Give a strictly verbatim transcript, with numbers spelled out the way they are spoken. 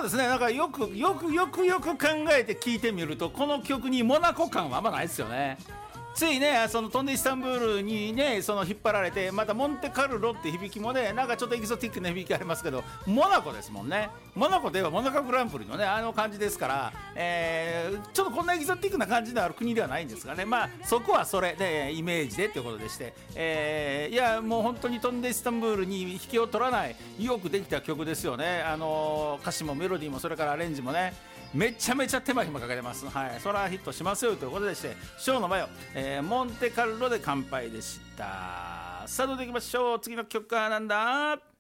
そうですね、なんかよくよくよくよく考えて聞いてみると、この曲にモナコ感はあんまないですよね。ついね、その飛んでイスタンブールにね、その引っ張られて、またモンテカルロって響きもね、なんかちょっとエキゾティックな響きありますけど、モナコですもんね。モナコといえばモナコグランプリのね、あの感じですから、えー、ちょっとこんなエキゾティックな感じのある国ではないんですがね、まあそこはそれでイメージでということでして、えー、いやもう本当に飛んでイスタンブールに引けを取らないよくできた曲ですよね。あのー、歌詞もメロディーもそれからアレンジもね、めちゃめちゃ手間暇かけてます。はい、それはヒットしますよということでして、ショーのマヨ、えー、モンテカルロで乾杯でした。さあどうでいきましょう。次の曲はなんだ。